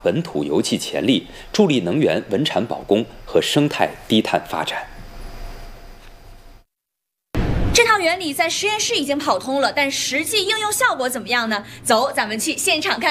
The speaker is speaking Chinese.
本土油气潜力，助力能源稳产保供和生态低碳发展。 这套原理在实验室已经跑通了，但实际应用效果怎么样呢？走，咱们去现场看。